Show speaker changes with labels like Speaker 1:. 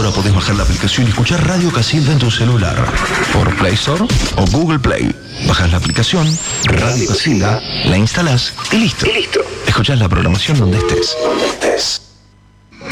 Speaker 1: Ahora podés bajar la aplicación y escuchar Radio Casilda en tu celular. Por Play Store o Google Play. Bajás la aplicación, Radio Casilda, la instalás y listo. Escuchás la programación donde estés.